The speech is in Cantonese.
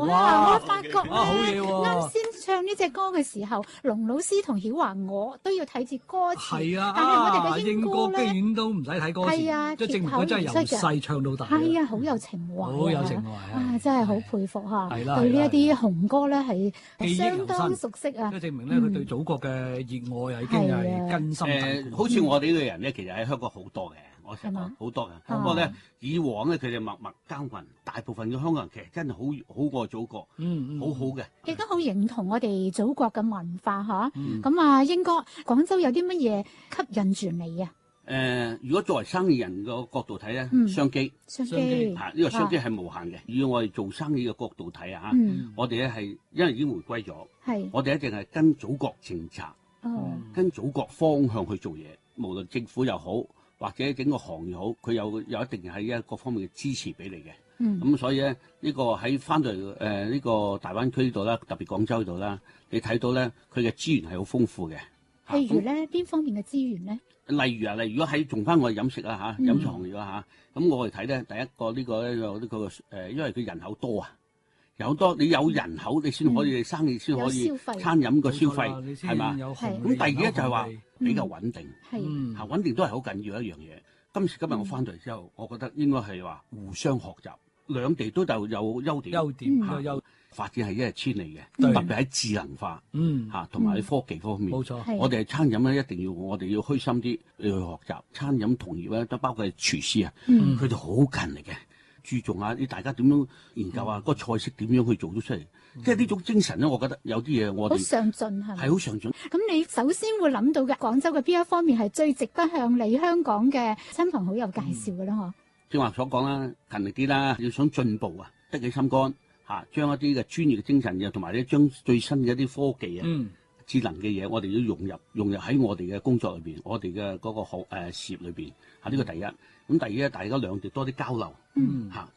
哇！我發覺咧， 好嘢喎！ 啱先唱呢隻歌嘅時候，龍老師同曉華我都要睇住歌詞。 係啊， 但係我哋嘅英歌居然都唔使睇歌詞。 係啊， 即係證明佢真係由細唱到大。 係啊，好有情懷。 好有情懷啊！真係好佩服嚇。 係啦， 對呢一啲紅歌咧係相當熟悉啊。 即係證明咧，佢對祖國嘅熱愛已經係根深蒂固。 好似我哋呢個人咧，其實喺香港好多嘅。我成日講好多嘅，不過咧以往咧佢哋默默耕耘，大部分嘅香港人其實真係好愛祖國，好好嘅， 亦都好認同我哋祖國嘅文化嚇。咁啊，英哥，廣州有啲乜嘢吸引住你啊？ 如果作為生意人個角度睇咧，商機嚇呢個商機係無限嘅。以我哋做生意嘅角度睇啊，我哋咧係因為已經回歸咗，我哋一定係跟祖國政策，跟祖國方向去做嘢，無論政府又好，或者整個行業好，佢有一定係一各方面嘅支持俾你嘅。咁所以咧，呢個喺翻到嚟呢個大灣區呢度啦，特別廣州呢度啦，你睇到咧，佢嘅資源係好豐富嘅。 譬如咧，邊方面嘅資源咧？ 例如如果喺仲翻我哋飲食啊嚇，飲食行業啊嚇，咁我哋睇咧，第一個呢個咧有呢個因為佢人口多啊，人口多，你有人口你先可以生意先可以餐飲個消費係嘛？咁第二咧就係話比較穩定，嚇穩定都係好緊要一樣嘢。今時今日我翻到嚟之後，我覺得應該係話互相學習，兩地都有優點。發展係一日千里嘅，特別喺智能化，同埋喺科技方面。 冇錯， 我哋係餐飲咧，一定要我哋要虛心啲去學習。餐飲同業咧，都包括係廚師啊，佢哋好勤力嘅，注重下啲大家點樣研究啊，個菜式點樣去做到出嚟。即係呢種精神咧，我覺得有啲嘢我哋好上進係咪？ 係好上進。 咁你首先會諗到嘅廣州嘅邊一方面係最值得向你香港嘅親朋好友介紹嘅咧？嗬？ 正話所講啦，勤力啲啦，要想進步啊，得起心肝。將一啲嘅專業嘅精神嘅，同埋咧將最新嘅一啲科技啊、智能嘅嘢，我哋要融入喺我哋嘅工作裏邊，我哋嘅嗰個事業裏邊。呢個第一。咁第二咧，大家兩地多啲交流。